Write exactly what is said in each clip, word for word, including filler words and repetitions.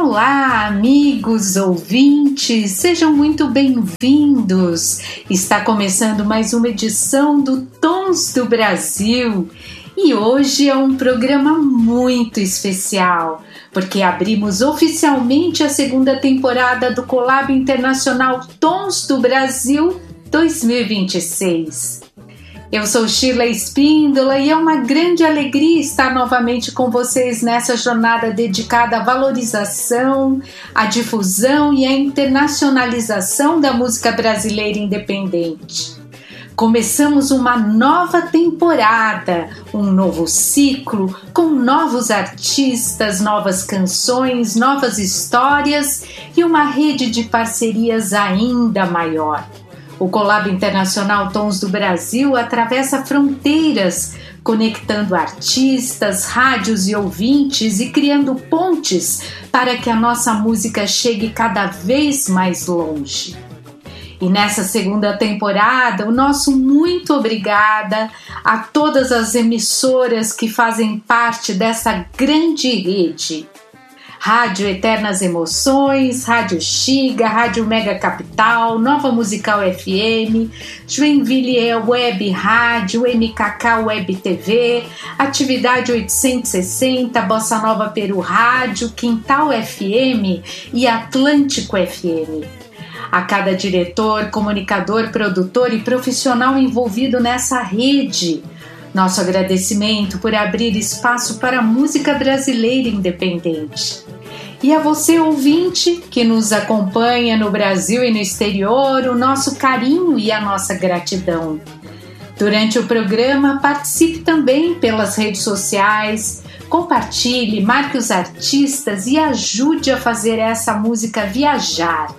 Olá, amigos ouvintes, sejam muito bem-vindos. Está começando mais uma edição do Tons do Brasil e hoje é um programa muito especial, porque abrimos oficialmente a segunda temporada do Collab Internacional Tons do Brasil dois mil e vinte e seis. Eu sou Sheila Espíndola e é uma grande alegria estar novamente com vocês nessa jornada dedicada à valorização, à difusão e à internacionalização da música brasileira independente. Começamos uma nova temporada, um novo ciclo, com novos artistas, novas canções, novas histórias e uma rede de parcerias ainda maior. O Collab Internacional Tons do Brasil atravessa fronteiras, conectando artistas, rádios e ouvintes e criando pontes para que a nossa música chegue cada vez mais longe. E nessa segunda temporada, o nosso muito obrigada a todas as emissoras que fazem parte dessa grande rede. Rádio Eternas Emoções, Rádio Xiga, Rádio Mega Capital, Nova Musical F M, Joinville Web Rádio, M K K Web T V, Atividade oitocentos e sessenta, Bossa Nova Peru Rádio, Quintal F M e Atlântico F M. A cada diretor, comunicador, produtor e profissional envolvido nessa rede, nosso agradecimento por abrir espaço para a música brasileira independente. E a você, ouvinte, que nos acompanha no Brasil e no exterior, o nosso carinho e a nossa gratidão. Durante o programa, participe também pelas redes sociais, compartilhe, marque os artistas e ajude a fazer essa música viajar.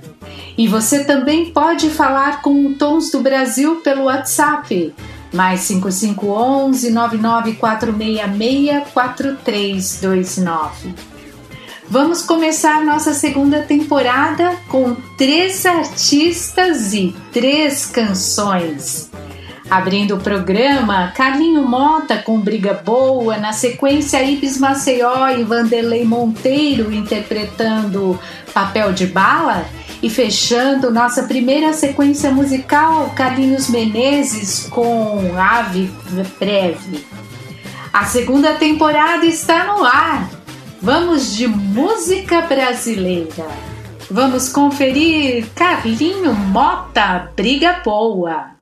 E você também pode falar com o Tons do Brasil pelo WhatsApp, mais cinco cinco um um, nove nove quatro seis seis, quatro três dois nove. Vamos começar nossa segunda temporada com três artistas e três canções. Abrindo o programa, Carlinho Mota com Briga Boa, na sequência Ibis Maceió e Vanderlei Monteiro interpretando Papel de Bala, e fechando nossa primeira sequência musical, Carlinhos Menezes com Ave Breve. A segunda temporada está no ar. Vamos de música brasileira. Vamos conferir Carlinho Mota, Briga Boa.